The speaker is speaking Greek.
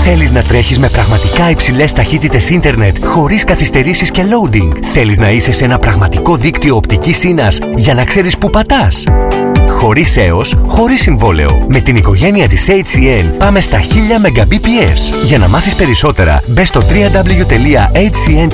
Θέλεις να τρέχεις με πραγματικά υψηλές ταχύτητες ίντερνετ χωρίς καθυστερήσεις και loading? Θέλεις να είσαι σε ένα πραγματικό δίκτυο οπτικής ίνας για να ξέρεις που πατάς? Χωρίς αίος, χωρίς συμβόλαιο. Με την οικογένεια της HCN πάμε στα 1000 Mbps. Για να μάθεις περισσότερα, μπες στο www.hcn.gr